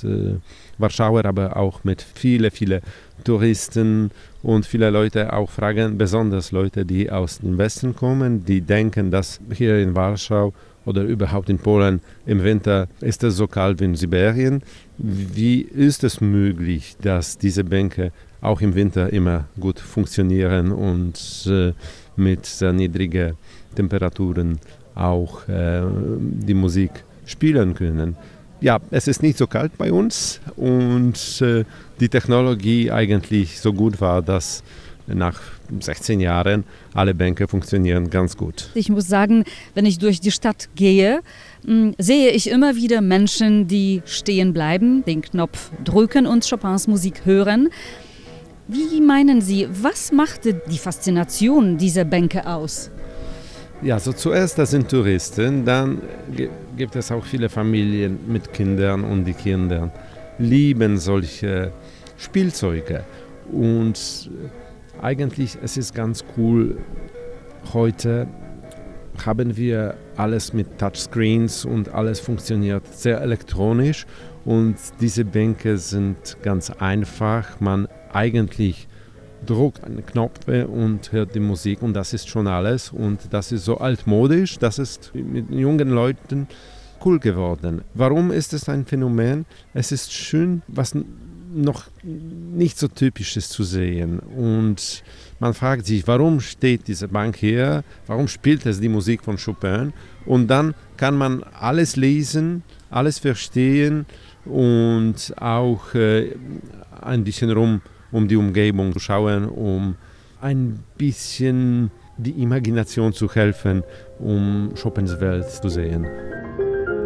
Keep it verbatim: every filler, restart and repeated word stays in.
äh, Warschauer, aber auch mit vielen, vielen Touristen und viele Leute auch fragen, besonders Leute, die aus dem Westen kommen, die denken, dass hier in Warschau oder überhaupt in Polen im Winter ist es so kalt wie in Sibirien. Wie ist es möglich, dass diese Bänke auch im Winter immer gut funktionieren und äh, mit sehr niedrigen Temperaturen auch äh, die Musik spielen können? Ja, es ist nicht so kalt bei uns und äh, die Technologie eigentlich so gut war, dass nach sechzehn Jahren alle Bänke funktionieren ganz gut. Ich muss sagen, wenn ich durch die Stadt gehe, mh, sehe ich immer wieder Menschen, die stehen bleiben, den Knopf drücken und Chopins Musik hören. Wie meinen Sie, was machte die Faszination dieser Bänke aus? Ja, so zuerst das sind Touristen, dann g- gibt es auch viele Familien mit Kindern und die Kinder lieben solche Spielzeuge. Und eigentlich es ist ganz cool, heute haben wir alles mit Touchscreens und alles funktioniert sehr elektronisch und diese Bänke sind ganz einfach. Man eigentlich drückt einen Knopf und hört die Musik und das ist schon alles und das ist so altmodisch, das ist mit jungen Leuten cool geworden. Warum ist es ein Phänomen? Es ist schön, was noch nicht so typisch ist zu sehen und man fragt sich, warum steht diese Bank hier, warum spielt es die Musik von Chopin und dann kann man alles lesen, alles verstehen und auch äh, ein bisschen rum um die Umgebung zu schauen, um ein bisschen die Imagination zu helfen, um Chopins Welt zu sehen.